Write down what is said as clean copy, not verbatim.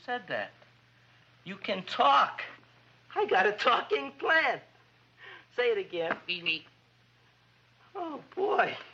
said that. You can talk. I got a talking plant. Say it again. Me. Oh, boy.